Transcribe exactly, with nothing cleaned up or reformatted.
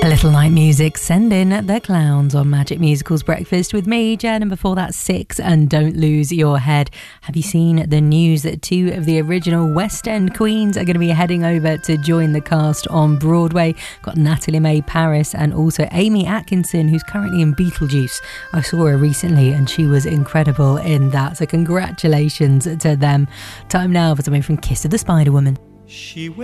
A little night music, send in the clowns on Magic Musicals Breakfast with me, Jen, and before that, Six and Don't Lose Your Head. Have you seen the news that two of the original West End queens are going to be heading over to join the cast on Broadway? Got Natalie May Paris and also Amy Atkinson, who's currently in Beetlejuice. I saw her recently and she was incredible in that, so congratulations to them. Time now for something from Kiss of the Spider Woman. She